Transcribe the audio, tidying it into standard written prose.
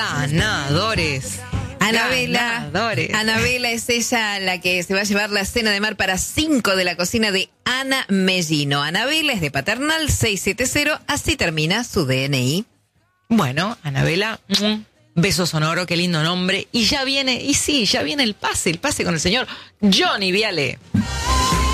Ganadores. Anabela es ella la que se va a llevar la cena de mar para 5 de la cocina de Ana Mellino. Anabela es de Paternal 670, así termina su DNI. Bueno, Anabela, beso sonoro, qué lindo nombre. Y ya viene el pase con el señor Johnny Viale.